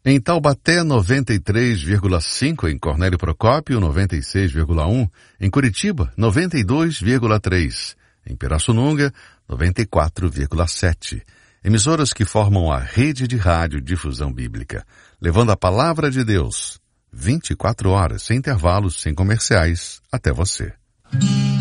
Em Taubaté, 93,5. Em Cornélio Procópio, 96,1. Em Curitiba, 92,3. Em Pirassununga, 94,7. Emissoras que formam a rede de rádio difusão bíblica, levando a palavra de Deus 24 horas, sem intervalos, sem comerciais, até você.